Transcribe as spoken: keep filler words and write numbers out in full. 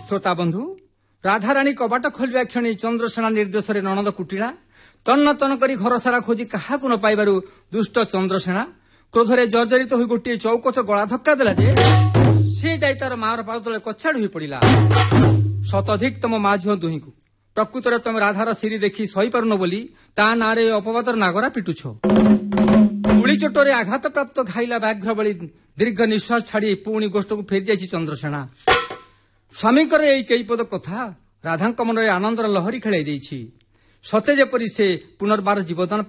শ্রোতা বন্ধু রাধারাণী কবাଟ ଖୋଲିବା କ୍ଷଣି ଚନ୍ଦ୍ରସେନା ନିର୍ଦ୍ଦେଶରେ ନଣନ୍ଦ କୁଟିଳା ତନ୍ନ ତନ୍ନ କରି ଘର ସାରା ଖୋଜି କାହାକୁ ନ ପାଇବାରୁ ଦୁଷ୍ଟ ଚନ୍ଦ୍ରସେନା କ୍ରୋଧରେ ଜର୍ଜରିତ ହୋଇ ଗୋଟିଏ ଚୌକଚ ଗଳା ଧକ୍କା ଦେଲା ଯେ ସେ ଯାଇ ତାର ମାର ପାଦ ତଳେ କଚାଡ଼ି ହୋଇ ପଡ଼ିଲା। ଶତଧିକ ତମ ମା ଝିଅ ଦୁହିଁକୁ ପ୍ରକୃତରେ ତମେ ରାଧାର ସିରି ଦେଖି ସହିପାରୁନ ବୋଲି ତା ନାଁରେ ଅପବାଦର ନାଗରା ପିଟୁଛ। ଗୁଳି ଚୋଟରେ ଆଘାତପ୍ରାପ୍ତ ଘାଇଲା ବ୍ୟାଘ୍ର ଭଳି ଦୀର୍ଘ ନିଶ୍ୱାସ ଛାଡ଼ି ପୁଣି ଗୋଷ୍ଠକୁ ଫେରିଯାଇଛି ଚନ୍ଦ୍ରସେନା। ସ୍ୱାମୀଙ୍କର ଏଇ କେଇପଦ କଥା ରାଧାଙ୍କ ମନରେ ଆନନ୍ଦର ଲହରୀ ଖେଳାଇ ଦେଇଛି। ସତେ ଯେପରି ସେ ପୁନର୍ବାର ଜୀବଦାନ